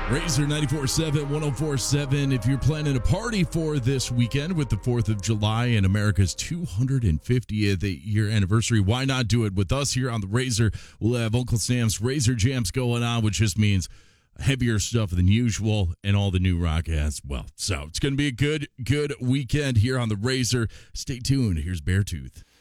Razor 94.7, 104.7. If you're planning a party for this weekend with the 4th of July and America's 250th year anniversary, why not do it with us here on the Razor? We'll have Uncle Sam's Razor Jams going on, which just means heavier stuff than usual and all the new rock as well. So it's going to be a good weekend here on the Razor. Stay tuned. Here's Beartooth.